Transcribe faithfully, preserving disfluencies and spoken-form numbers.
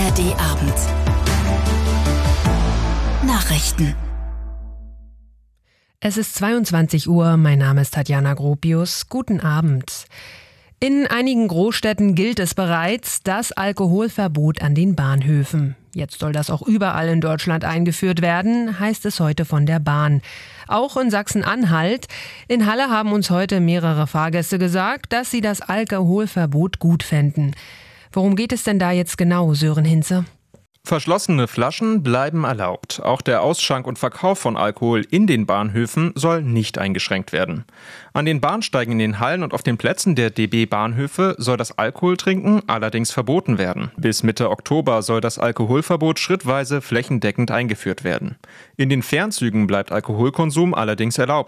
R D Abend. Nachrichten. Es ist zweiundzwanzig Uhr, mein Name ist Tatjana Gropius. Guten Abend. In einigen Großstädten gilt es bereits, das Alkoholverbot an den Bahnhöfen. Jetzt soll das auch überall in Deutschland eingeführt werden, heißt es heute von der Bahn. Auch in Sachsen-Anhalt. In Halle haben uns heute mehrere Fahrgäste gesagt, dass sie das Alkoholverbot gut fänden. Worum geht es denn da jetzt genau, Sören Hinze? Verschlossene Flaschen bleiben erlaubt. Auch der Ausschank und Verkauf von Alkohol in den Bahnhöfen soll nicht eingeschränkt werden. An den Bahnsteigen in den Hallen und auf den Plätzen der D B-Bahnhöfe soll das Alkoholtrinken allerdings verboten werden. Bis Mitte Oktober soll das Alkoholverbot schrittweise flächendeckend eingeführt werden. In den Fernzügen bleibt Alkoholkonsum allerdings erlaubt.